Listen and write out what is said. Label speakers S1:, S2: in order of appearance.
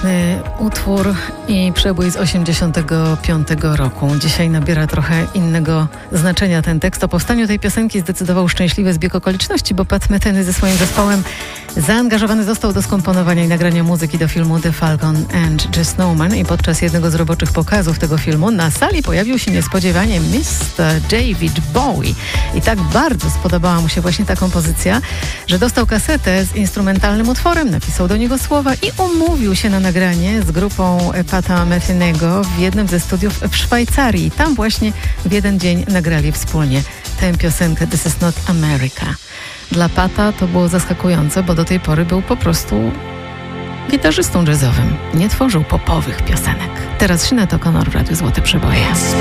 S1: Utwór i przebój z 1985 roku. Dzisiaj nabiera trochę innego znaczenia ten tekst. O powstaniu tej piosenki zdecydował szczęśliwy zbieg okoliczności, bo Pat Metheny ze swoim zespołem zaangażowany został do skomponowania i nagrania muzyki do filmu The Falcon and the Snowman i podczas jednego z roboczych pokazów tego filmu na sali pojawił się niespodziewanie Mr. David Bowie. I tak bardzo spodobała mu się właśnie ta kompozycja, że dostał kasetę z instrumentalnym utworem, napisał do niego słowa i umówił się na nagranie z grupą Pata Methenego w jednym ze studiów w Szwajcarii. I tam właśnie w jeden dzień nagrali wspólnie tę piosenkę This is not America. Dla Pata to było zaskakujące, bo do tej pory był po prostu gitarzystą jazzowym. Nie tworzył popowych piosenek. Teraz Sinead O'Connor w Radiu Złote Przeboje.